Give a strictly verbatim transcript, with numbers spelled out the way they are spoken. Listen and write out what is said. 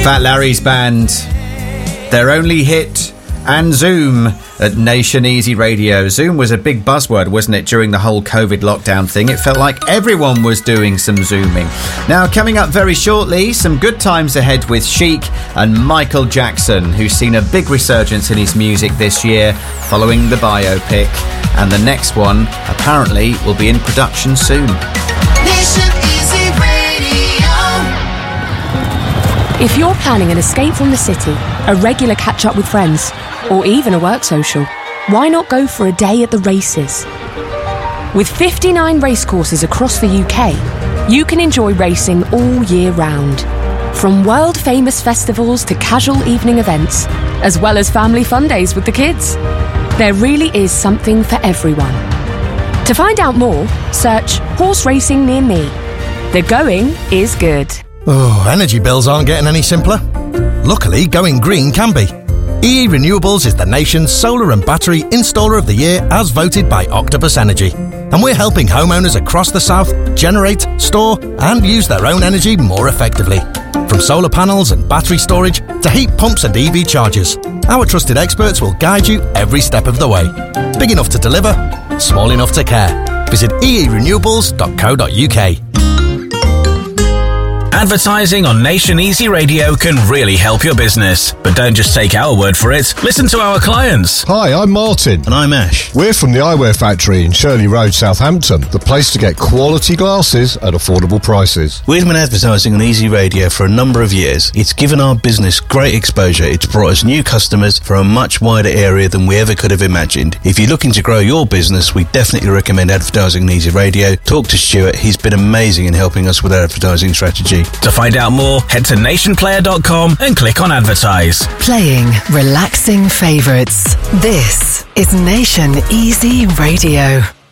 Fat Larry's band, their only hit, and Zoom at Nation Easy Radio. Zoom was a big buzzword, wasn't it, during the whole COVID lockdown thing? It felt like everyone was doing some Zooming. Now, coming up very shortly, some good times ahead with Chic and Michael Jackson, who's seen a big resurgence in his music this year following the biopic. And the next one, apparently, will be in production soon. Nation Easy Radio. If you're planning an escape from the city, a regular catch-up with friends, or even a work social, why not go for a day at the races? With fifty-nine racecourses across the U K, you can enjoy racing all year round. From world-famous festivals to casual evening events, as well as family fun days with the kids. There really is something for everyone. To find out more, search Horse Racing Near Me. The going is good. Oh, energy bills aren't getting any simpler. Luckily, going green can be. E E Renewables is the nation's solar and battery installer of the year as voted by Octopus Energy. And we're helping homeowners across the south generate, store and use their own energy more effectively. From solar panels and battery storage to heat pumps and E V chargers, our trusted experts will guide you every step of the way. Big enough to deliver, small enough to care. Visit e e renewables dot co dot u k. Advertising on Nation Easy Radio can really help your business. But don't just take our word for it. Listen to our clients. Hi, I'm Martin. And I'm Ash. We're from the Eyewear Factory in Shirley Road, Southampton, the place to get quality glasses at affordable prices. We've been advertising on Easy Radio for a number of years. It's given our business great exposure. It's brought us new customers for a much wider area than we ever could have imagined. If you're looking to grow your business, we definitely recommend advertising on Easy Radio. Talk to Stuart. He's been amazing in helping us with our advertising strategy. To find out more, head to nation player dot com and click on Advertise. Playing relaxing favourites. This is Nation Easy Radio.